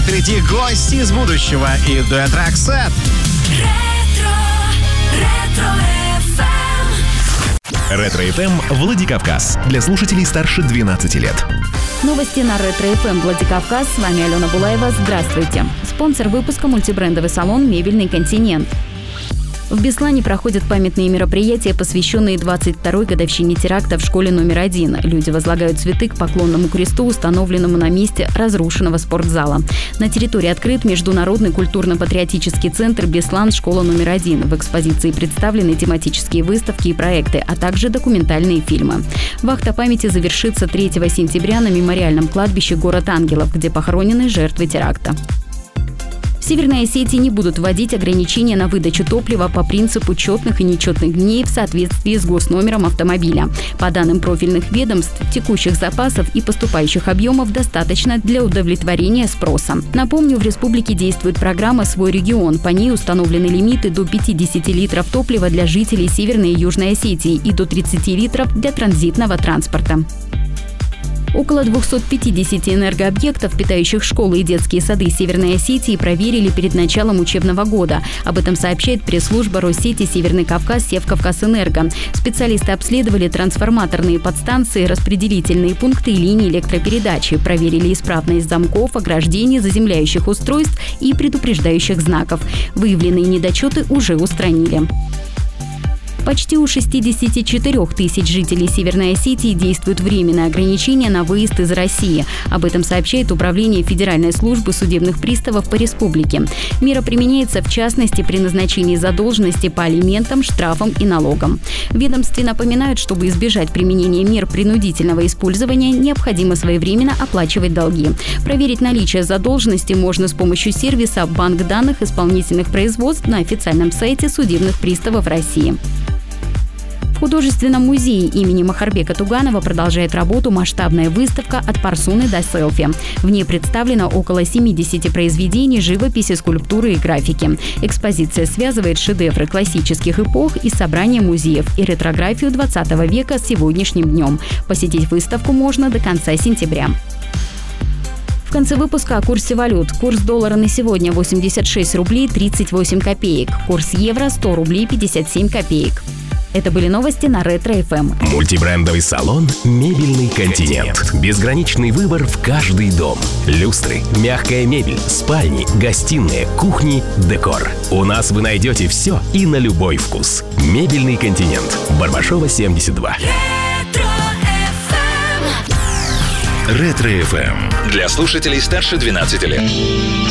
впереди гости из будущего и дуэт Roxette. Ретро-ФМ Владикавказ. Для слушателей старше 12 лет. Новости на Ретро-ФМ Владикавказ. С вами Алена Булаева. Здравствуйте. Спонсор выпуска — мультибрендовый салон «Мебельный континент». В Беслане проходят памятные мероприятия, посвященные 22-й годовщине теракта в школе номер 1. Люди возлагают цветы к поклонному кресту, установленному на месте разрушенного спортзала. На территории открыт Международный культурно-патриотический центр «Беслан. Школа номер 1». В экспозиции представлены тематические выставки и проекты, а также документальные фильмы. Вахта памяти завершится 3 сентября на мемориальном кладбище «Город ангелов», где похоронены жертвы теракта. В Северной Осетии не будут вводить ограничения на выдачу топлива по принципу четных и нечетных дней в соответствии с госномером автомобиля. По данным профильных ведомств, текущих запасов и поступающих объемов достаточно для удовлетворения спроса. Напомню, в республике действует программа «Свой регион». По ней установлены лимиты до 50 литров топлива для жителей Северной и Южной Осетии и до 30 литров для транзитного транспорта. Около 250 энергообъектов, питающих школы и детские сады Северной Осетии, проверили перед началом учебного года. Об этом сообщает пресс-служба Россети Северный Кавказ «Севкавказэнерго». Специалисты обследовали трансформаторные подстанции, распределительные пункты и линии электропередачи, проверили исправность замков, ограждений, заземляющих устройств и предупреждающих знаков. Выявленные недочеты уже устранили. Почти у 64 тысяч жителей Северной Осетии действуют временные ограничения на выезд из России. Об этом сообщает Управление Федеральной службы судебных приставов по республике. Мера применяется в частности при назначении задолженности по алиментам, штрафам и налогам. В ведомстве напоминают, чтобы избежать применения мер принудительного использования, необходимо своевременно оплачивать долги. Проверить наличие задолженности можно с помощью сервиса «Банк данных исполнительных производств» на официальном сайте судебных приставов России. В художественном музее имени Махарбека Туганова продолжает работу масштабная выставка «От парсуны до селфи». В ней представлено около 70 произведений живописи, скульптуры и графики. Экспозиция связывает шедевры классических эпох из собрания музеев и ретрографию 20 века с сегодняшним днем. Посетить выставку можно до конца сентября. В конце выпуска о курсе валют. Курс доллара на сегодня 86 рублей 38 копеек. Курс евро 100 рублей 57 копеек. Это были новости на Ретро-ФМ. Мультибрендовый салон «Мебельный континент». Безграничный выбор в каждый дом. Люстры, мягкая мебель, спальни, гостиные, кухни, декор. У нас вы найдете все и на любой вкус. «Мебельный континент». Барбашова, 72. Ретро-ФМ. Для слушателей старше 12 лет.